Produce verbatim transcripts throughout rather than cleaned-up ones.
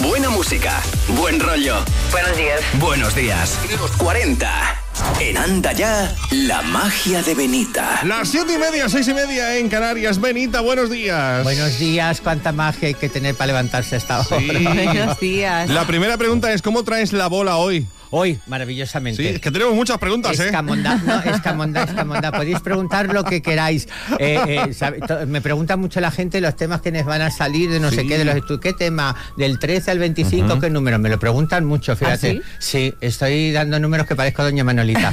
Buena música, buen rollo. Buenos días. Buenos días. Los cuarenta. En Anda Ya, la magia de Benita. Las siete y media, seis y media en Canarias. Benita, buenos días. Buenos días, cuánta magia hay que tener para levantarse a esta hora. Sí. Buenos días. La primera pregunta es, ¿cómo traes la bola hoy? Hoy, maravillosamente. Sí, es que tenemos muchas preguntas, ¿eh? Escamonda, no, escamonda, escamonda. Podéis preguntar lo que queráis. Eh, eh, sabe, to, me pregunta mucho la gente los temas que nos van a salir de no sí. sé qué, de los estudios. ¿Qué tema? Del trece al veinticinco, uh-huh. ¿Qué número? Me lo preguntan mucho, fíjate. ¿Ah, sí? Sí, estoy dando números que parezco doña Manolita.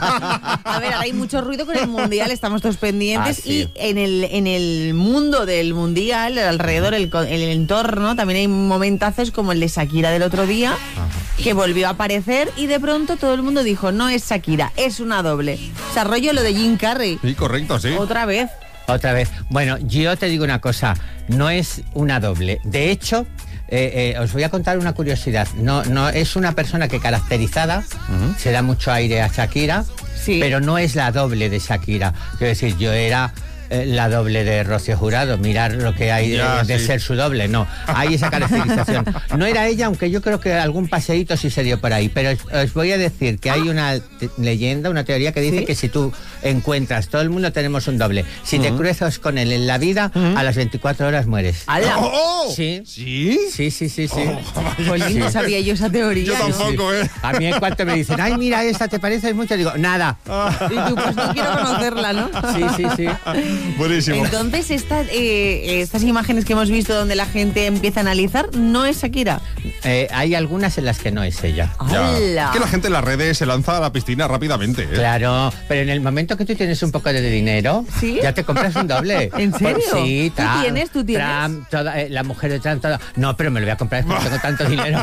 A ver, hay mucho ruido con el Mundial, estamos todos pendientes. Ah, sí. Y en el, en el mundo del Mundial, alrededor, el, el entorno, también hay momentazos como el de Shakira del otro día, uh-huh. que volvió a aparecer y de pronto todo el mundo dijo, no es Shakira, es una doble. O sea, rollo lo de Jim Carrey. Sí, correcto, sí. Otra vez. Otra vez. Bueno, yo te digo una cosa, no es una doble. De hecho, eh, eh, os voy a contar una curiosidad. No, no es una persona que caracterizada, uh-huh. se da mucho aire a Shakira, sí. pero no es la doble de Shakira. Quiero decir, yo era eh, la doble de Rocío Jurado, mirar lo que hay ya, de, de sí. ser su doble. No, hay esa caracterización. No era ella, aunque yo creo que algún paseíto sí se dio por ahí. Pero os, os voy a decir que hay una te- leyenda, una teoría que dice ¿sí? que si tú encuentras, todo el mundo tenemos un doble. Si uh-huh. te cruzas con él en la vida, uh-huh. a las veinticuatro horas mueres. ¡Hala! Oh, oh. Sí. ¿Sí? Sí, sí, sí, sí. Oh, Jolín, sí. no sabía yo esa teoría. Yo tampoco, ¿eh? A mí en cuanto me dicen, ay, mira, esta te parece mucho, digo, nada. Y tú, pues no quiero conocerla, ¿no? Sí, sí, sí. Buenísimo. Entonces, esta, eh, estas imágenes que hemos visto donde la gente empieza a analizar, ¿no es Shakira? Eh, hay algunas en las que no es ella. Ya. Es que la gente en las redes se lanza a la piscina rápidamente, ¿eh? Claro, pero en el momento que tú tienes un poco de dinero, ¿sí? ya te compras un doble. ¿En serio? Por, sí, ¿Tú Trump, tienes? ¿Tú tienes? Trump, toda, eh, la mujer de Trump, toda. No, pero me lo voy a comprar porque tengo tanto dinero.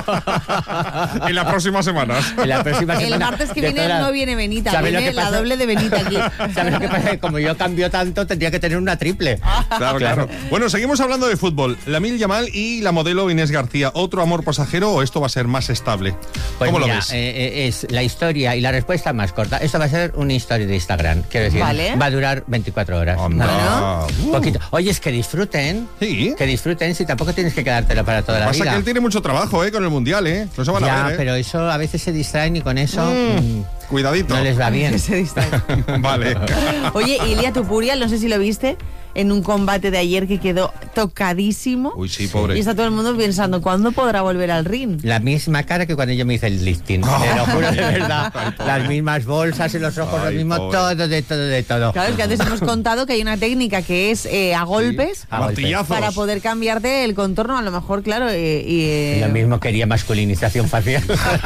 En las próximas semanas. En la próxima semana. El martes que viene toda... no viene Benita, viene la doble de Benita aquí. ¿Sabes lo que pasa? Como yo cambio tanto, tendría que tener una triple. Claro, claro. Bueno, seguimos hablando de fútbol. Lamine Yamal y la modelo Inés García. ¿Otro amor pasajero o esto va a ser más estable? Pues ¿Cómo mira, lo ves? Eh, eh, es la historia y la respuesta más corta. Esto va a ser una historia de Instagram. Quiero decir, vale. va a durar veinticuatro horas. Anda. Uh. Poquito. Oye, es que disfruten. Sí. Que disfruten, si tampoco tienes que quedártelo para toda la Pasa vida. que él tiene mucho trabajo, ¿eh? Con el Mundial, ¿eh? No se van ya, a ver, ¿eh? pero eso a veces se distraen y con eso Mm, mm, cuidadito. no les va bien. Se distrae. Vale. Oye, Ilia Topuria, no sé si lo viste, en un combate de ayer que quedó tocadísimo. Uy, sí, pobre. Y está todo el mundo pensando, ¿cuándo podrá volver al ring? La misma cara que cuando yo me hice el lifting. Oh. Te lo juro de verdad. Las mismas bolsas en los ojos, Ay, lo mismo, pobre. todo, de todo, de todo. Claro, es que antes hemos contado que hay una técnica que es eh, a golpes A golpes. Martillazos. para poder cambiarte el contorno, a lo mejor, claro. Eh, y, eh, Lo mismo quería masculinización facial.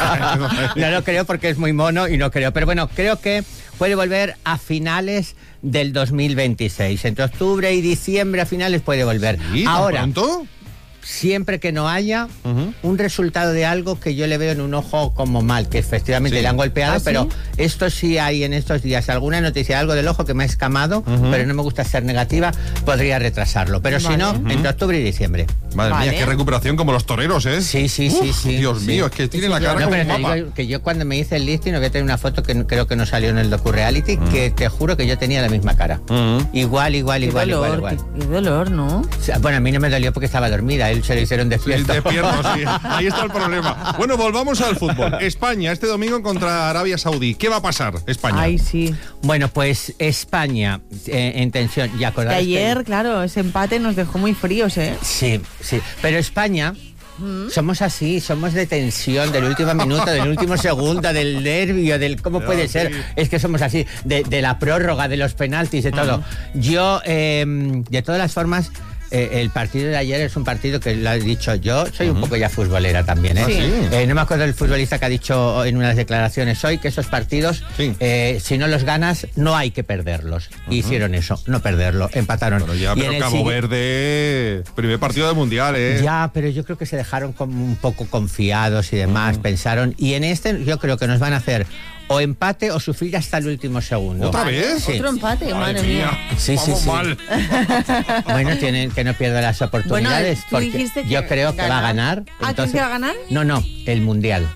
No lo creo porque es muy mono y no creo. Pero bueno, creo que puede volver a finales del dos mil veintiséis. Entre octubre y diciembre a finales puede volver. ¿Sí? ¿Tan Ahora, pronto? siempre que no haya Uh-huh. un resultado de algo que yo le veo en un ojo como mal, que efectivamente Sí. le han golpeado, ¿Ah, sí? pero esto sí hay en estos días alguna noticia, algo del ojo que me ha escamado, Uh-huh. pero no me gusta ser negativa, podría retrasarlo. Pero Vale. si no, Uh-huh. entre octubre y diciembre. Madre Vale. mía, qué recuperación como los toreros, ¿eh? Sí, sí, sí, Uf, sí. Dios sí. mío, es que tiene Sí, la sí, cara No, como pero un te mapa. digo que yo cuando me hice el listing, voy a tener una foto que no- creo que no salió en el docu-reality, que te juro que yo tenía la misma cara. Uh-huh. Igual, igual, qué igual, dolor, igual, igual. Qué, qué dolor, ¿no? O sea, bueno, a mí no me dolió porque estaba dormida, él se lo hicieron Sí, despierto. despierto, sí. Ahí está el problema. Bueno, volvamos al fútbol. España, este domingo contra Arabia Saudí. ¿Qué va a pasar, España? Ay, sí. Bueno, pues España eh, en tensión. ¿Y Que acordáis ayer, claro, ese empate nos dejó muy fríos, ¿eh? Sí, sí. Pero España... Somos así, somos de tensión, del último minuto, del último segundo, del nervio, del cómo puede sí. ser. Es que somos así, de, de la prórroga, de los penaltis, de todo. Yo, eh, de todas las formas, eh, el partido de ayer es un partido que lo he dicho yo, soy un poco ya futbolera también, ¿eh? Ah, sí. Eh, no me acuerdo del futbolista que ha dicho en unas declaraciones hoy que esos partidos, Sí. eh, si no los ganas, no hay que perderlos. Hicieron eso, no perderlo, empataron. Bueno, ya, Y en pero el Cabo sigui- Verde, primer partido del Mundial, ¿eh? Ya, pero yo creo que se dejaron como un poco confiados y demás, pensaron. Y en este yo creo que nos van a hacer o empate o sufrir hasta el último segundo. ¿Otra vez? Sí. Otro empate, madre mía. Sí, sí, Vamos sí. mal. Bueno, tienen que no pierda las oportunidades. Bueno, tú porque dijiste que yo creo que va a ganar. ganar. ¿Ah, crees que va a ganar? No, no, el Mundial.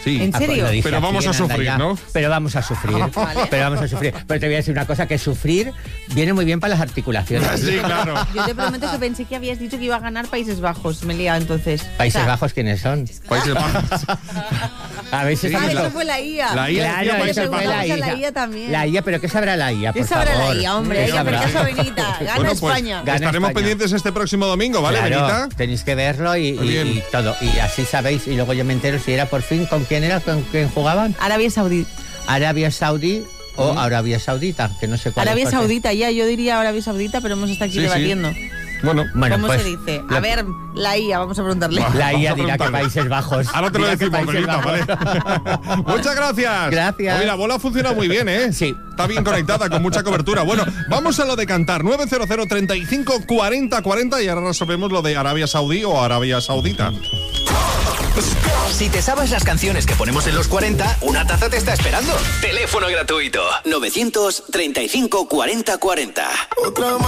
Sí. ¿En serio? Lo dice Pero aquí vamos en a sufrir, Andaya. ¿no? Pero vamos a sufrir. Vale. Pero vamos a sufrir. Pero te voy a decir una cosa, que sufrir viene muy bien para las articulaciones. Sí, claro. Yo te prometo que pensé que habías dicho que iba a ganar Países Bajos. Me he liado entonces. Países O sea, Bajos, ¿quiénes son? Países Bajos. A ver si Sí, Ah, estamos la- eso fue la I A. la I A Claro, decía Países eso fue Bajos. la I A. La I A también. La I A, pero ¿qué sabrá la I A, por ¿Qué sabrá favor? la I A, hombre? ¿Qué Ella, sabrá? porque es Benita. Gana Bueno, pues España. Gana estaremos España. pendientes este próximo domingo, ¿vale, Claro, Benita? tenéis que verlo y, Muy y- bien. y todo. Y así sabéis, y luego yo me entero si era por fin, ¿con quién era? ¿Con quién jugaban? Arabia Saudí. Arabia Saudí o Arabia Saudita, que no sé cuál. Arabia es, porque- Saudita, ya, yo diría Arabia Saudita, pero hemos estado aquí Sí, sí. debatiendo. Bueno, Bueno, ¿Cómo pues, se dice? lo- A ver, la I A, vamos a preguntarle. Va. La I A Vamos a dirá que preguntarle. Países Bajos. ahora te lo Dirá que decimos, Países Benita, Bajos. ¿vale? Muchas gracias. Gracias. Oye, la bola funciona muy bien, ¿eh? Sí. Está bien conectada, con mucha cobertura. Bueno, vamos a lo de cantar. nueve cero cero, treinta y cinco, cuarenta, cuarenta y ahora resolvemos lo de Arabia Saudí o Arabia Saudita. Si te sabes las canciones que ponemos en los cuarenta, una taza te está esperando. Teléfono gratuito. novecientos treinta y cinco, cuarenta, cuarenta.